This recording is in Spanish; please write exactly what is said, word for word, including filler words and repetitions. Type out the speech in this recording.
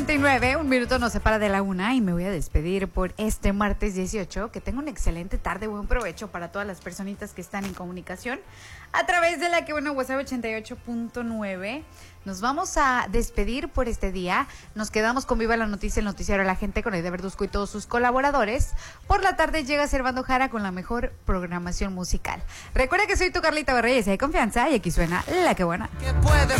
cuarenta y nueve, un minuto nos separa de la una y me voy a despedir por este martes dieciocho. Que tenga una excelente tarde, buen provecho para todas las personitas que están en comunicación a través de la que bueno WhatsApp ochenta y ocho punto nueve. Nos vamos a despedir por este día. Nos quedamos con Viva la Noticia, el noticiero de la gente con Aida Verduzco y todos sus colaboradores. Por la tarde llega Servando Jara con la mejor programación musical. Recuerda que soy tu Carlita Berreyes y hay confianza y aquí suena La Que Buena. Que puede